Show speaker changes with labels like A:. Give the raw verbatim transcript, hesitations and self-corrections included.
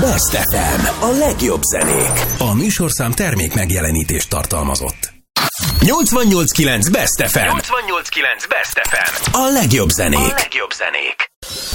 A: Best ef em, a legjobb zenék. A műsorszám termék megjelenítést tartalmazott. nyolcvannyolc kilenc Best ef em. nyolcvannyolc kilenc Best ef em. A legjobb zenék. A legjobb zenék.